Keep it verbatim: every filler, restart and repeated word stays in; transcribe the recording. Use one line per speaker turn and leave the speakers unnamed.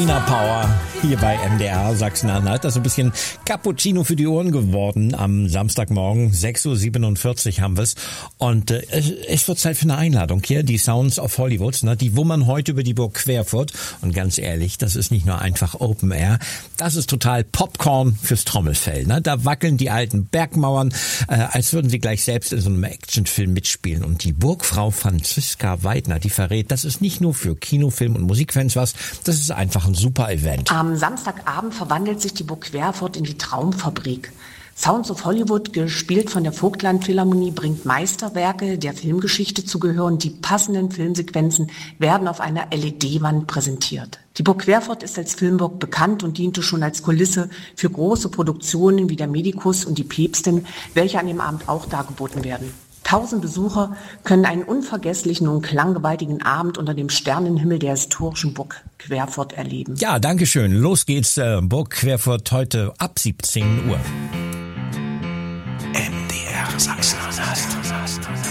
Kinderpower hier bei M D R Sachsen-Anhalt. Das ist ein bisschen Cappuccino für die Ohren geworden. Am Samstagmorgen, sechs Uhr siebenundvierzig haben wir es. Und äh, es, es wird Zeit für eine Einladung hier. Die Sounds of Hollywood, ne? Die wummern heute über die Burg Querfurt. Und ganz ehrlich, das ist nicht nur einfach Open Air. Das ist total Popcorn fürs Trommelfell. Ne? Da wackeln die alten Bergmauern, äh, als würden sie gleich selbst in so einem Actionfilm mitspielen. Und die Burgfrau Franziska Weidner, die verrät, das ist nicht nur für Kinofilm- und Musikfans was, das ist einfach ein super Event.
Am Samstagabend verwandelt sich die Burg Querfurt in die Traumfabrik. Sounds of Hollywood, gespielt von der Vogtland Philharmonie, bringt Meisterwerke der Filmgeschichte zu Gehör und die passenden Filmsequenzen werden auf einer L E D-Wand präsentiert. Die Burg Querfurt ist als Filmburg bekannt und diente schon als Kulisse für große Produktionen wie der Medikus und die Päpstin, welche an dem Abend auch dargeboten werden. Tausend Besucher können einen unvergesslichen und klanggewaltigen Abend unter dem Sternenhimmel der historischen Burg Querfurt erleben.
Ja, danke schön. Los geht's, äh, Burg Querfurt heute ab siebzehn Uhr.
M D R Sachsen-Anhalt.